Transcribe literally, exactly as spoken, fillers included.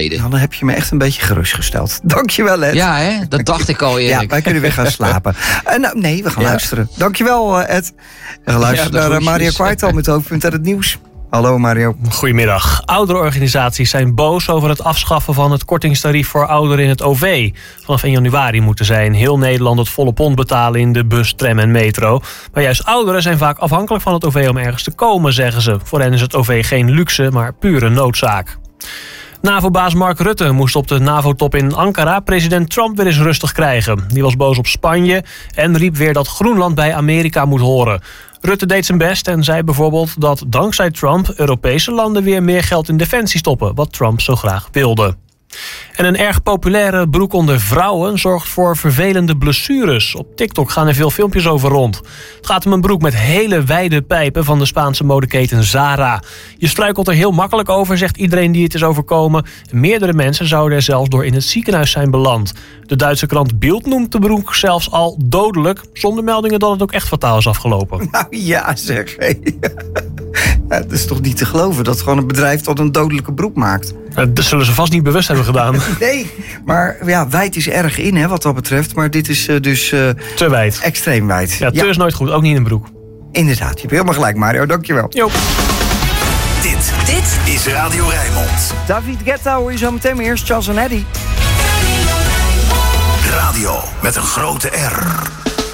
geleden. Nou, dan heb je me echt een beetje gerustgesteld. Dankjewel, Ed. Ja, hè? Dat dacht ik al, Erik. Ja, wij kunnen weer gaan slapen. Uh, nou, nee, we gaan ja. luisteren. Dankjewel, Ed. We gaan luisteren ja, naar uh, Mario Kwartal met hoofdpunt uit het nieuws. Hallo Mario. Goedemiddag. Ouderenorganisaties zijn boos over het afschaffen van het kortingstarief voor ouderen in het O V. Vanaf één januari moeten zij in heel Nederland het volle pond betalen in de bus, tram en metro. Maar juist ouderen zijn vaak afhankelijk van het O V om ergens te komen, zeggen ze. Voor hen is het O V geen luxe, maar pure noodzaak. NAVO-baas Mark Rutte moest op de NAVO-top in Ankara president Trump weer eens rustig krijgen. Die was boos op Spanje en riep weer dat Groenland bij Amerika moet horen. Rutte deed zijn best en zei bijvoorbeeld dat dankzij Trump Europese landen weer meer geld in defensie stoppen, wat Trump zo graag wilde. En een erg populaire broek onder vrouwen zorgt voor vervelende blessures. Op TikTok gaan er veel filmpjes over rond. Het gaat om een broek met hele wijde pijpen van de Spaanse modeketen Zara. Je struikelt er heel makkelijk over, zegt iedereen die het is overkomen. Meerdere mensen zouden er zelfs door in het ziekenhuis zijn beland. De Duitse krant Bild noemt de broek zelfs al dodelijk, zonder meldingen dat het ook echt fataal is afgelopen. Nou ja, zeg. Ja, het is toch niet te geloven dat gewoon een bedrijf tot een dodelijke broek maakt. Dat zullen ze vast niet bewust hebben gedaan. Nee, maar ja, wijd is erg in, hè, wat dat betreft. Maar dit is uh, dus uh, te wijd. Extreem wijd. Ja, te ja. is nooit goed, ook niet in een broek. Inderdaad, je hebt helemaal gelijk, Mario. Dankjewel. Jo. Dit, dit is Radio Rijnmond. David Guetta hoor je zo meteen, maar eerst Charles en Eddie. Radio met een grote R.